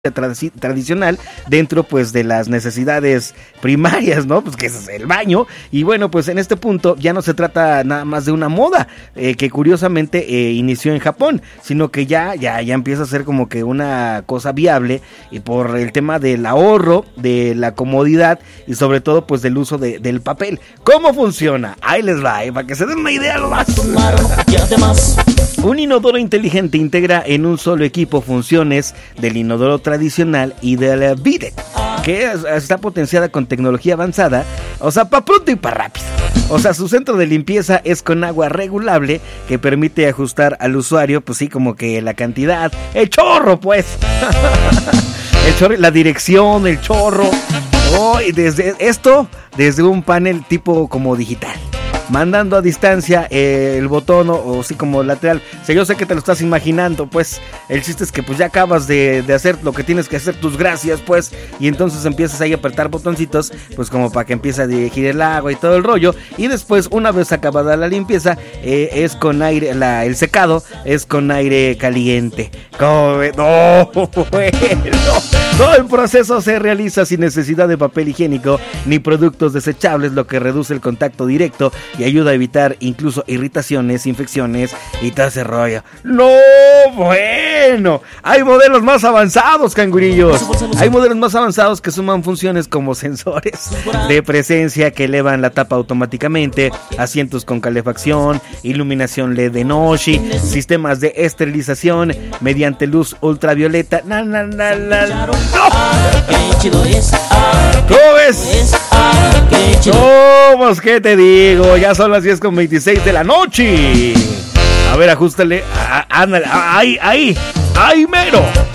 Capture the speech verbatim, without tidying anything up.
Tradi- tradicional dentro pues de las necesidades primarias, ¿no? Pues que es el baño. Y bueno, pues en este punto ya no se trata nada más de una moda eh, que curiosamente eh, inició en Japón, sino que ya, ya, ya empieza a ser como que una cosa viable y por el tema del ahorro, de la comodidad y sobre todo pues del uso de, del papel. ¿Cómo funciona? Ahí les va, eh, para que se den una idea lo más. Un inodoro inteligente integra en un solo equipo funciones del inodoro tradicional y del bidet, que está potenciada con tecnología avanzada, o sea, para pronto y para rápido. O sea, su centro de limpieza es con agua regulable que permite ajustar al usuario, pues sí, como que la cantidad, el chorro, pues. El chorro, la dirección, el chorro. Oh, y desde esto, desde un panel tipo como digital, mandando a distancia eh, el botón o, o sí como lateral. O sea, yo sé que te lo estás imaginando, pues el chiste es que pues ya acabas de, de hacer lo que tienes que hacer, tus gracias, pues, y entonces empiezas ahí a apretar botoncitos, pues como para que empiece a dirigir el agua y todo el rollo, y después una vez acabada la limpieza, eh, es con aire, la, el secado es con aire caliente. ¿Cómo ves? No, bueno. Todo el proceso se realiza sin necesidad de papel higiénico ni productos desechables, lo que reduce el contacto directo y ayuda a evitar incluso irritaciones, infecciones y todo ese rollo. ¡No! Bueno, hay modelos más avanzados, cangurillos. Hay modelos más avanzados que suman funciones como sensores de presencia que elevan la tapa automáticamente, asientos con calefacción, iluminación L E D de noche, sistemas de esterilización mediante luz ultravioleta. Na, na, na, na, ¡no! ¿Cómo ves? ¿Cómo es que te digo? Ya son las diez con veintiséis de la noche. A ver, ajústale. Ándale, ahí, ahí, ahí mero.